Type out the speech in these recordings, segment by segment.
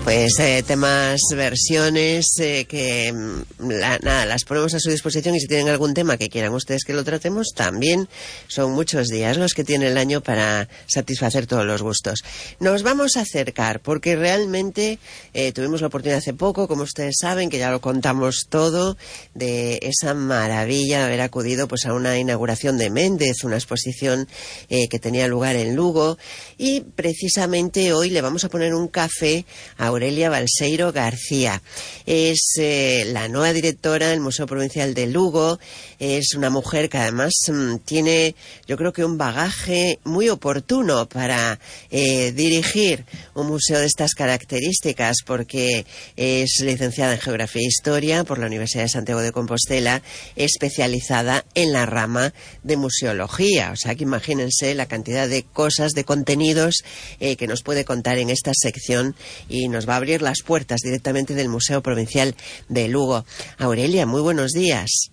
Pues temas, versiones que nada, las ponemos a su disposición, y si tienen algún tema que quieran ustedes que lo tratemos, también son muchos días los que tiene el año para satisfacer todos los gustos. Nos vamos a acercar porque realmente tuvimos la oportunidad hace poco, como ustedes saben, que ya lo contamos todo, de esa maravilla de haber acudido pues a una inauguración de Méndez, una exposición que tenía lugar en Lugo, y precisamente hoy le vamos a poner un café a Aurelia Balseiro García. Es la nueva directora del Museo Provincial de Lugo. Es una mujer que además tiene, yo creo que un bagaje muy oportuno para dirigir un museo de estas características, porque es licenciada en Geografía e Historia por la Universidad de Santiago de Compostela, especializada en la rama de museología. O sea que imagínense la cantidad de cosas, de contenidos que nos puede contar en esta sección, y nos va a abrir las puertas directamente del Museo Provincial de Lugo. Aurelia, muy buenos días.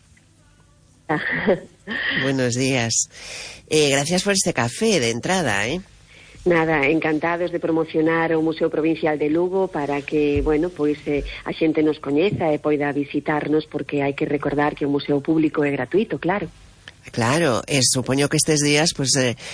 Buenos días. Gracias por este café de entrada, Nada, encantados de promocionar o Museo Provincial de Lugo para que, bueno, pois a xente nos coñeza e poida visitarnos, porque hai que recordar que o museo público é gratuito, claro. Claro, supoño que estes días pues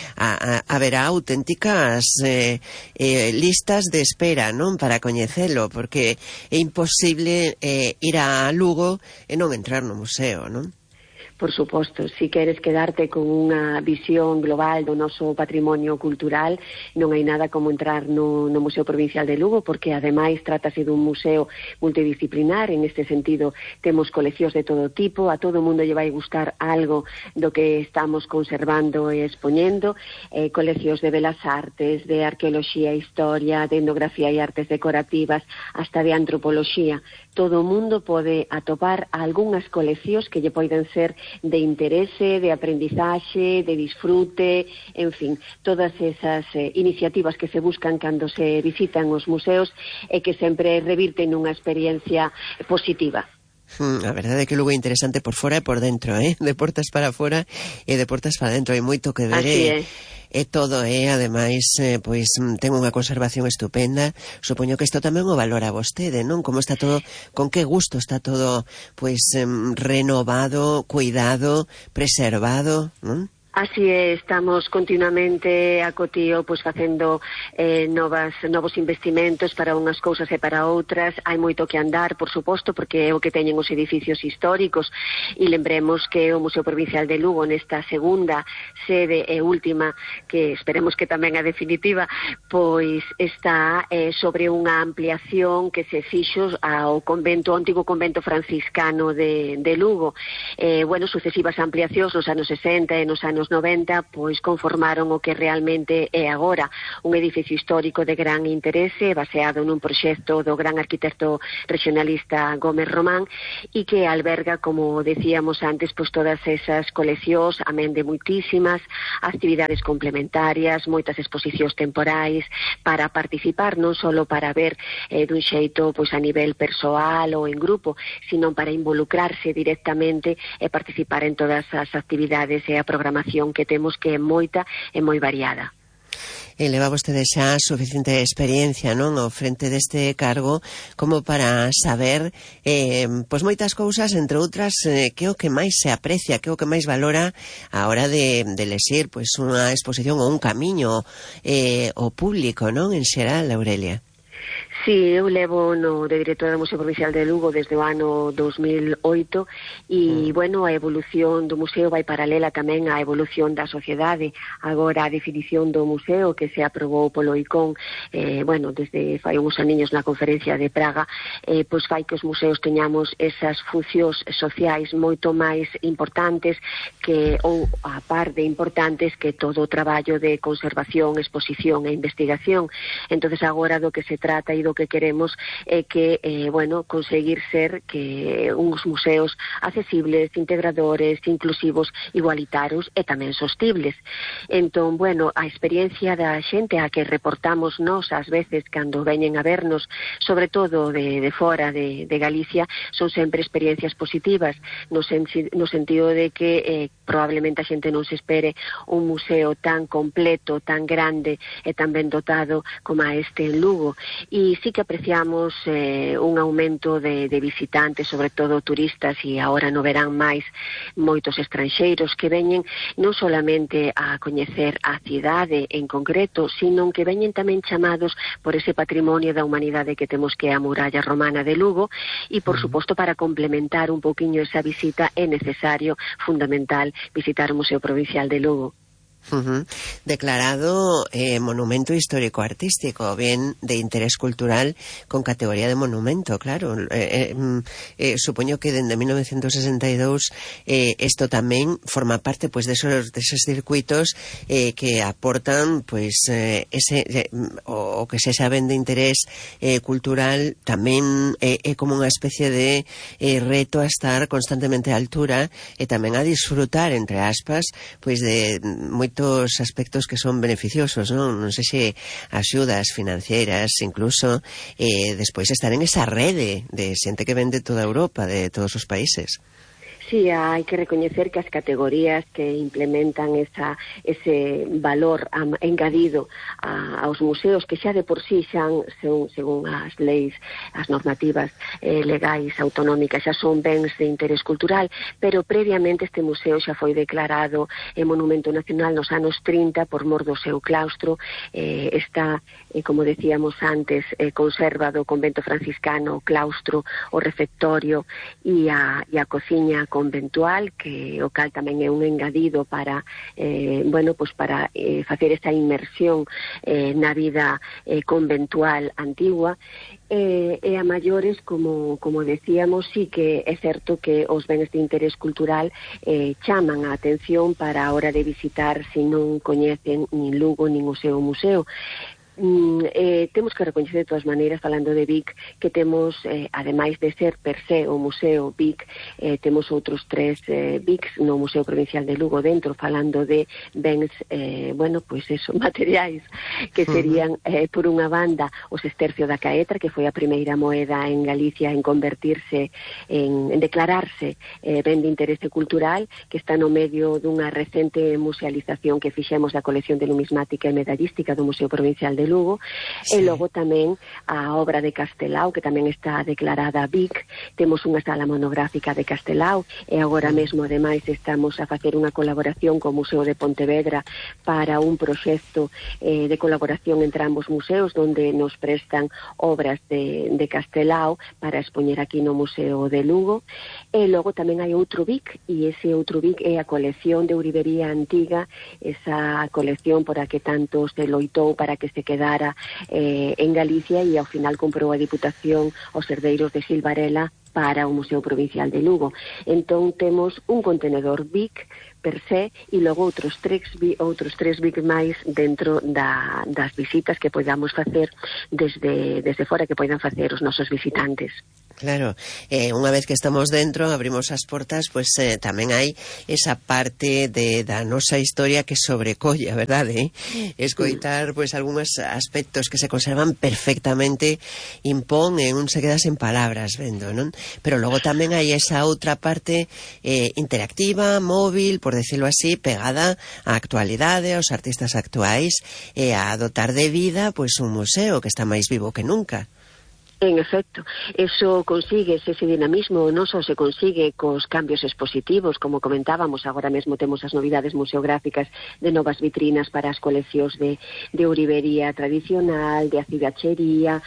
haberá auténticas listas de espera, non, para coñecelo, porque é imposible ir a Lugo e non entrar no museo, non? Por suposto, si queres quedarte con unha visión global do noso patrimonio cultural, non hai nada como entrar no Museo Provincial de Lugo, porque ademais trátase dun museo multidisciplinar. En este sentido temos coleccións de todo tipo, a todo o mundo lle vai gustar algo do que estamos conservando e expoñendo, coleccións de belas artes, de arqueoloxía e historia, de etnografía e artes decorativas, hasta de antropoloxía. Todo o mundo pode atopar algunhas coleccións que lle poden ser de interese, de aprendizaxe, de disfrute, en fin, todas esas iniciativas que se buscan cando se visitan os museos e que sempre revirten nunha experiencia positiva. A verdade é que Lugo é interesante por fora e por dentro, de portas para fora e de portas para dentro. Hai moito que ver, é todo, ademais, pois ten unha conservación estupenda. Supoño que isto tamén o valora vostede, non? Como está todo, con que gusto está todo, pois, renovado, cuidado, preservado, non? Así é, estamos continuamente a cotío pois facendo novos investimentos para unhas cousas e para outras. Hai moito que andar, por suposto, porque é o que teñen os edificios históricos, e lembremos que o Museo Provincial de Lugo, nesta segunda sede e última, que esperemos que tamén a definitiva, pois está sobre unha ampliación que se fixo ao antigo convento franciscano de Lugo. Bueno, sucesivas ampliacións nos anos 60 e nos anos 90, pois conformaron o que realmente é agora un edificio histórico de gran interese, baseado nun proxecto do gran arquitecto regionalista Gómez Román, e que alberga, como decíamos antes, pois todas esas coleccións, amén de moitísimas actividades complementarias, moitas exposicións temporais, para participar, non só para ver dun xeito pois a nivel persoal ou en grupo, sino para involucrarse directamente e participar en todas as actividades e a programación que temos, que é moita e moi variada. Leva vostede xa suficiente experiencia, non, ao frente deste cargo, como para saber pois moitas cousas, entre outras, que o que máis se aprecia, que o que máis valora a hora de elexir pois unha exposición ou un camiño o público, non, en xeral, Aurelia. Sí, eu levo de directora do Museo Provincial de Lugo desde o ano 2008 e, bueno, a evolución do museo vai paralela tamén á evolución da sociedade. Agora a definición do museo que se aprobou polo ICON, bueno, desde fai uns aniños na conferencia de Praga, pois fai que os museos teñamos esas funcións sociais moito máis importantes que, ou a par de importantes, que todo o traballo de conservación, exposición e investigación. Entonces agora do que se trata e do que queremos é que, bueno, conseguir ser que uns museos accesibles, integradores, inclusivos, igualitarios e tamén sostibles. Entón, bueno, a experiencia da xente a que reportamos nós ás veces cando veñen a vernos, sobre todo de fora de Galicia, son sempre experiencias positivas, no sentido de que probablemente a xente non se espere un museo tan completo, tan grande e tan ben dotado como a este en Lugo. E sí que apreciamos un aumento de visitantes, sobre todo turistas, e agora no verán máis moitos estranxeiros que veñen non solamente a coñecer a cidade en concreto, sino que veñen tamén chamados por ese patrimonio da humanidade que temos, que é a muralla romana de Lugo, e por suposto para complementar un pouquiño esa visita é necesario, fundamental, visitar o Museo Provincial de Lugo. Declarado monumento histórico-artístico, bien de interés cultural con categoría de monumento, claro. Supoño que desde 1962 esto tamén forma parte pues de esos circuitos que aportan pues o que se saben de interés cultural, tamén é como unha especie de reto a estar constantemente a altura e tamén a disfrutar, entre aspas, pues de moitos aspectos que son beneficiosos, non sei se axudas financieras, incluso despois estar en esa rede de xente que ven de toda Europa, de todos os países. Sí, hai que recoñecer que as categorías que implementan ese valor engadido aos museos, que xa de por sí son, según as leis, as normativas legais autonómicas, xa son bens de interés cultural, pero previamente este museo xa foi declarado monumento nacional nos anos 30 por mor do seu claustro. Está, como decíamos antes, conserva do convento franciscano o claustro, o refectorio e a cociña conventual, que o cal tamén é un engadido para para facer esta inmersión na vida conventual antigua. E a maiores, como decíamos, sí que é certo que os bens de interés cultural chaman a atención para a hora de visitar se non coñecen nin Lugo nin o seu museo. Temos que recoñecer de todas maneiras, falando de Vic, que temos, ademais de ser per se o Museo Vic, temos outros 3 Vics no Museo Provincial de Lugo dentro, falando de bens, materiais, que serían, por unha banda, o sestercio da Caetra, que foi a primeira moeda en Galicia en convertirse, en declararse ben de interese cultural, que está no medio dunha recente musealización que fixemos da colección de numismática e medallística do Museo Provincial de Lugo, sí. E logo tamén a obra de Castelao, que tamén está declarada Vic. Temos unha sala monográfica de Castelao e agora mesmo, ademais, estamos a facer unha colaboración co Museo de Pontevedra para un proxecto de colaboración entre ambos museos, onde nos prestan obras de Castelao para expoñer aquí no Museo de Lugo. E logo tamén hai outro Vic, e ese outro Vic é a colección de ourivería antiga, esa colección por a que tanto se loitou para que se quedara en Galicia, e ao final comprou a Diputación os herdeiros de Gil Varela para o Museo Provincial de Lugo. Entón temos un contenedor Vic per se e logo outros 3 Vic máis dentro das visitas que podamos facer desde fora, que poidan facer os nosos visitantes. Claro, unha vez que estamos dentro, abrimos as portas, pues tamén hai esa parte da nosa historia que sobrecolla, verdade? Escoitar pues algúns aspectos que se conservan perfectamente impón e un se queda sen palabras vendo, non? Pero logo tamén hai esa outra parte interactiva, móvil, por decirlo así, pegada á actualidade, aos artistas actuais e a dotar de vida pues un museo que está máis vivo que nunca. En efecto, eso consigue ese dinamismo, non só se consigue cos cambios expositivos, como comentábamos, agora mesmo temos as novidades museográficas de novas vitrinas para as coleccións de ourivería tradicional, de acidachería,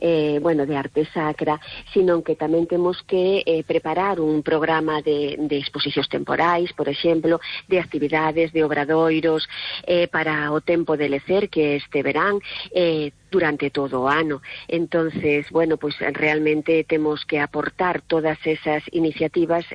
de arte sacra, sino que tamén temos que preparar un programa de exposicións temporais, por exemplo, de actividades, de obradoiros, para o tempo de lecer, que este verán, durante todo o ano. Entonces, realmente temos que aportar todas esas iniciativas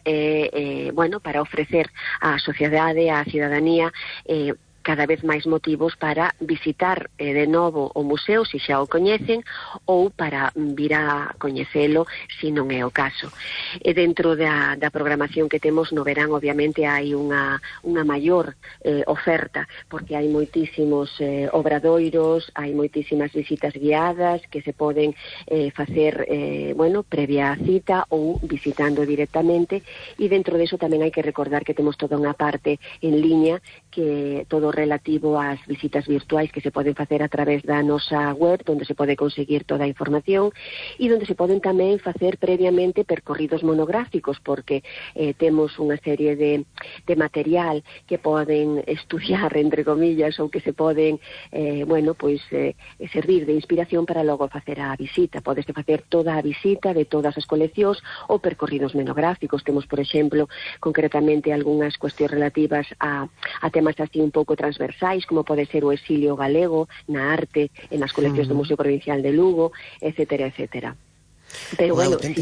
para ofrecer á sociedade, á cidadanía, cada vez máis motivos para visitar de novo o museo, se xa o coñecen, ou para vir a coñecelo, se non é o caso. E dentro da programación que temos no verán, obviamente, hai unha maior oferta, porque hai moitísimos obradoiros, hai moitísimas visitas guiadas que se poden facer previa cita ou visitando directamente, e dentro deso tamén hai que recordar que temos toda unha parte en liña, que todo relativo ás visitas virtuais que se poden facer a través da nosa web, onde se pode conseguir toda a información e onde se poden tamén facer previamente percorridos monográficos, porque temos unha serie de material que poden estudiar, entre comillas, ou que se poden servir de inspiración para logo facer a visita. Podeste facer toda a visita de todas as coleccións ou percorridos monográficos. Temos, por exemplo, concretamente algunhas cuestións relativas a temas así un pouco transversais, como pode ser o exilio galego na arte e nas coleccións do Museo Provincial de Lugo, etcétera, etcétera. Pero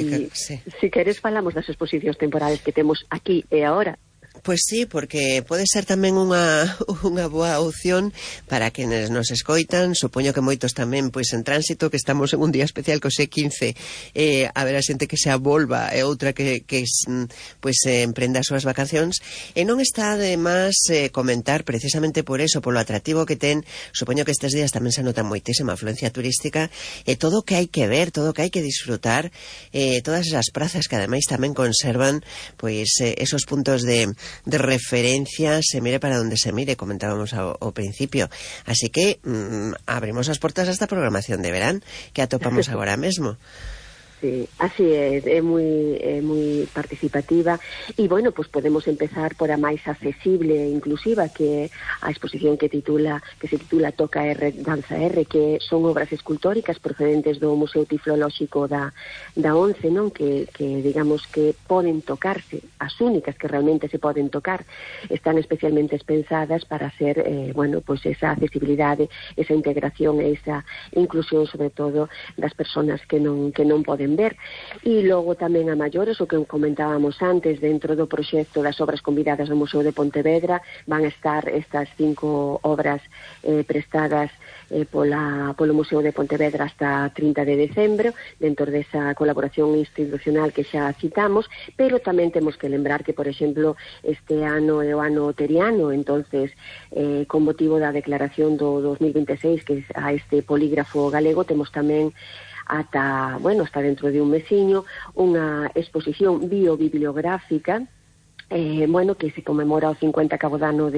si queres falamos das exposicións temporales que temos aquí e agora. Pois sí, porque pode ser tamén unha boa opción para quenes nos escoitan. Supoño que moitos tamén, pois en tránsito, que estamos en un día especial co X15, a ver a xente que se avolva e outra que emprenda as súas vacacións, e non está de máis comentar precisamente por eso, polo atractivo que ten. Supoño que estes días tamén se nota moitísima afluencia turística, e todo o que hai que ver, todo o que hai que disfrutar, todas esas prazas que ademais tamén conservan pois esos puntos de referencia, se mire para donde se mire, comentábamos ao principio. Así que abrimos as portas a esta programación de verán que atopamos agora mesmo. Sí, así é moi participativa e, bueno, pues podemos empezar por a máis accesible e inclusiva, que a exposición que se titula Toca R, Danza R, que son obras escultóricas procedentes do Museo Tiflolóxico da ONCE, non? Que digamos que poden tocarse, as únicas que realmente se poden tocar, están especialmente pensadas para ser, pues esa accesibilidade, esa integración e esa inclusión, sobre todo, das persoas que non poden ver. E logo tamén a maiores, o que comentábamos antes, dentro do proxecto das obras convidadas do Museo de Pontevedra van a estar estas 5 obras prestadas polo Museo de Pontevedra hasta 30 de decembro, dentro desa colaboración institucional que xa citamos, pero tamén temos que lembrar que, por exemplo, este ano é o ano teriano, entonces con motivo da declaración do 2026 que a este polígrafo galego, temos tamén hasta dentro de un mesiño unha exposición biobibliográfica que se conmemora o 50 cabodano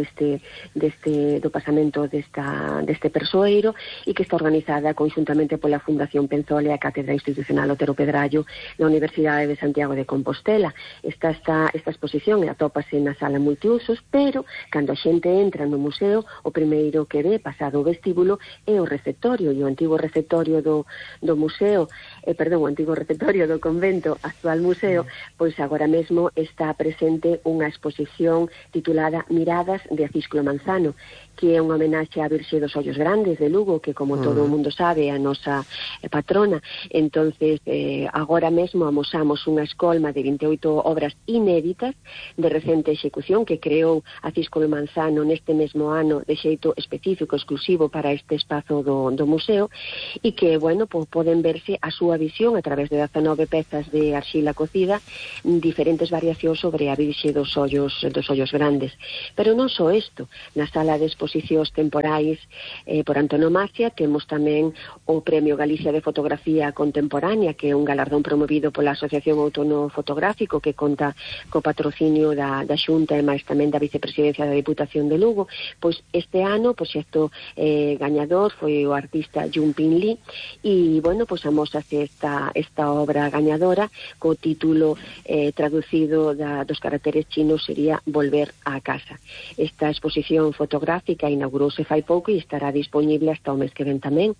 do pasamento deste persoeiro, e que está organizada conxuntamente pola Fundación Penzole e a Cátedra Institucional Otero Pedrallo na Universidade de Santiago de Compostela. Esta exposición atópase na sala multiusos, pero cando a xente entra no museo, o primeiro que ve, pasado o vestíbulo, é o receptorio, e o antigo receptorio do museo, o antigo receptorio do convento, actual museo, pois agora mesmo está presente unha exposición titulada Miradas de Acisclo Manzano, que é unha homenaxe á Virxe dos Ollos Grandes de Lugo, que como todo o mundo sabe é a nosa patrona. Entonces, agora mesmo amosamos unha escolma de 28 obras inéditas de recente execución que creou Acisclo Manzano neste mesmo ano de xeito específico, exclusivo para este espazo do museo, e que, poden verse a súa visión a través de 19 pezas de arxila cocida, diferentes variacións sobre a Virxe dos ollos grandes. Pero non só isto, na sala de exposicións temporais por antonomasia temos tamén o Premio Galicia de Fotografía Contemporánea, que é un galardón promovido pola Asociación Outono Fotográfico, que conta co patrocinio da Xunta e máis tamén da Vicepresidencia da Diputación de Lugo. Pois este ano o proxecto gañador foi o artista Yun Pin Li, e amósase esta obra gañadora co título traducido dos caracteres chinos sería Volver á casa. Esta exposición fotográfica inaugurouse fai pouco e estará disponible hasta o mes que ven tamén.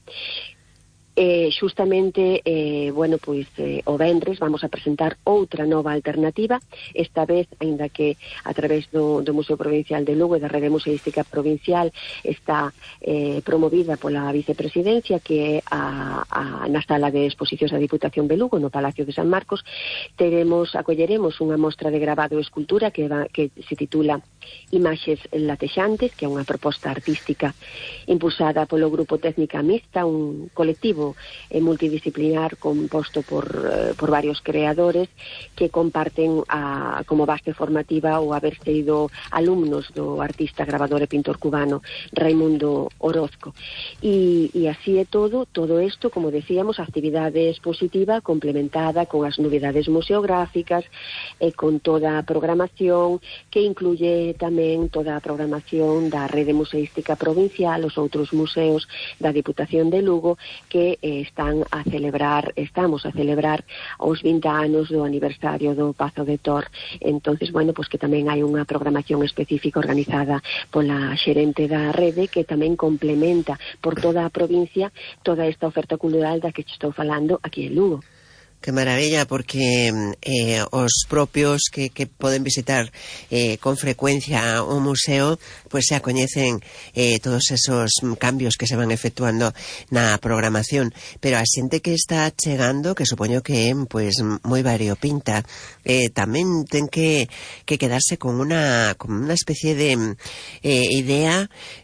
Xustamente, o vendres vamos a presentar outra nova alternativa, esta vez, aínda que a través do Museo Provincial de Lugo e da Rede Museística Provincial está promovida pola Vicepresidencia, que é na sala de exposicións da Diputación de Lugo, no Palacio de San Marcos. Acolleremos unha mostra de grabado e escultura que se titula Imaxes latexantes, que é unha proposta artística impulsada polo Grupo Técnica Mixta, un colectivo multidisciplinar composto por varios creadores que comparten como base formativa o haber sido alumnos do artista, grabador e pintor cubano Raimundo Orozco. E así é todo isto, como decíamos, a actividade expositiva complementada con as novidades museográficas e con toda a programación que incluye tamén toda a programación da Rede Museística Provincial, os outros museos da Diputación de Lugo que estamos a celebrar os 20 anos do aniversario do Pazo de Tor. Entonces, bueno, pues que tamén hai unha programación específica organizada pola xerente da rede que tamén complementa por toda a provincia toda esta oferta cultural da que estou falando aquí en Lugo. Qué maravilla, porque os propios que poden visitar con frecuencia o museo, pues se acoñecen todos esos cambios que se van efectuando na programación, pero a xente que está chegando, que supoño que pues moi variopinta, tamén ten que quedarse con una especie de idea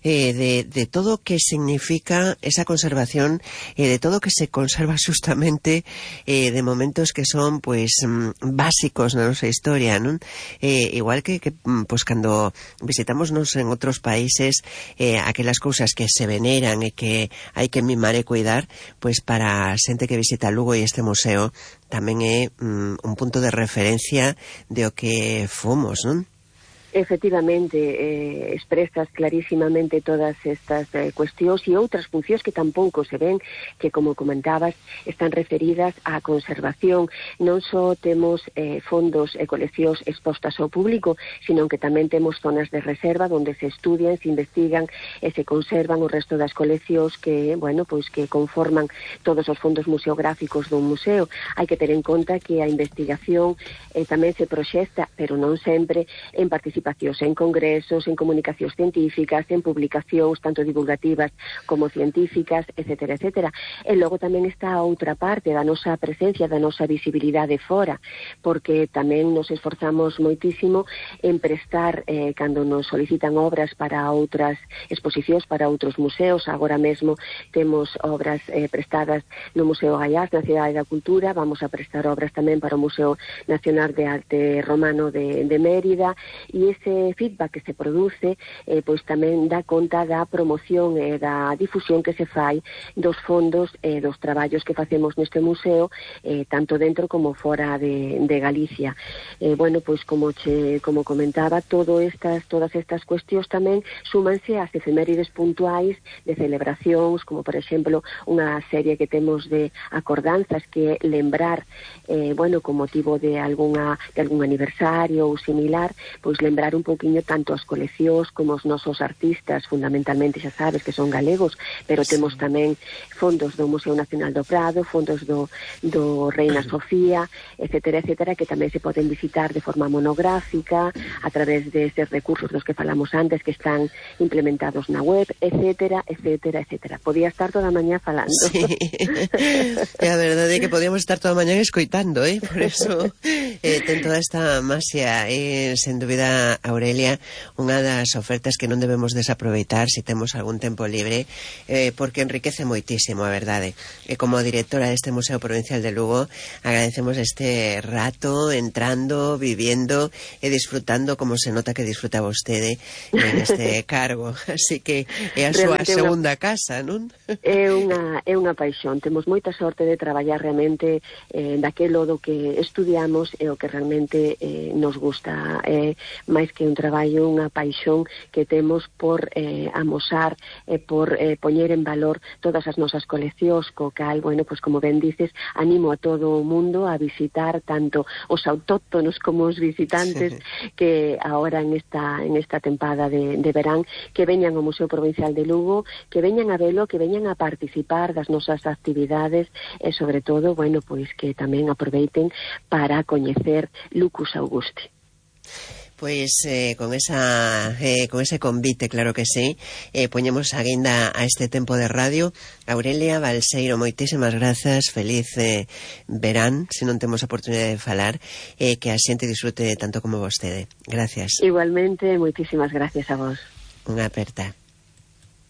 de todo o que significa esa conservación, de todo o que se conserva justamente de momentos que son pues básicos na nosa historia, non? Igual que pues cando visitamos en outros países aquelas cousas que se veneran e que hai que mimar e cuidar, pues para a xente que visita Lugo e este museo tamén é un punto de referencia de o que fomos, non? Efectivamente, expresas clarísimamente todas estas cuestións e outras funcións que tampouco se ven, que, como comentabas, están referidas á conservación. Non só temos fondos e coleccións expostas ao público, sino que tamén temos zonas de reserva onde se estudian, se investigan e se conservan o resto das coleccións que, bueno, pois que conforman todos os fondos museográficos dun museo. Hai que ter en conta que a investigación tamén se proxecta, pero non sempre, en participacións en congresos, en comunicacións científicas, en publicacións tanto divulgativas como científicas, etcétera, etcétera. E logo tamén está a outra parte da nosa presencia, da nosa visibilidade fora, porque tamén nos esforzamos moitísimo en prestar, cando nos solicitan obras para outras exposicións, para outros museos. Agora mesmo temos obras prestadas no Museo Gaiás, na Cidade da Cultura. Vamos a prestar obras tamén para o Museo Nacional de Arte Romano de Mérida, e ese feedback que se produce pois tamén dá conta da promoción e da difusión que se fai dos fondos e dos traballos que facemos neste museo, tanto dentro como fora de Galicia. Bueno, pois como comentaba, todas estas cuestións tamén súmanse ás efemérides puntuais de celebracións, como por exemplo unha serie que temos de acordanzas, que é lembrar, bueno, con motivo de algún aniversario ou similar, pois lembrar un pouquiño tanto as coleccións como os nosos artistas, fundamentalmente xa sabes que son galegos, pero temos tamén fondos do Museo Nacional do Prado, fondos do Reina Sofía, etcétera, etcétera, que tamén se poden visitar de forma monográfica a través de estes recursos dos que falamos antes, que están implementados na web, etcétera, etcétera, etcétera. Podía estar toda a mañá falando. Sí. A verdade é que podíamos estar toda a mañá escoitando, por eso ten toda esta masia, sen dúbida, Aurelia, unha das ofertas que non debemos desaproveitar se temos algún tempo libre, porque enriquece moitísimo, a verdade. Como directora deste Museo Provincial de Lugo, agradecemos este rato entrando, viviendo e disfrutando, como se nota que disfruta vostede en este cargo. Así que é a súa segunda casa, non? É unha paixón. Temos moita sorte de traballar realmente daquelo do que estudiamos e o que realmente nos gusta. Máis que un traballo, unha paixón que temos por amosar e por poñer en valor todas as nosas coleccións, co cal, bueno, pues como ben dices, animo a todo o mundo a visitar tanto os autóctonos como os visitantes, sí, que agora en esta tempada de verán, que veñan ao Museo Provincial de Lugo, que veñan a velo, que veñan a participar das nosas actividades e, sobre todo, bueno, pois que tamén aproveiten para coñecer Lucus Augusti. Pois con ese convite, claro que sí, poñemos a guinda a este tempo de radio. Aurelia Balseiro, moitísimas grazas, feliz verán, se non temos a oportunidade de falar, que a xente disfrute tanto como vostede. Gracias. Igualmente, moitísimas gracias a vos. Unha aperta.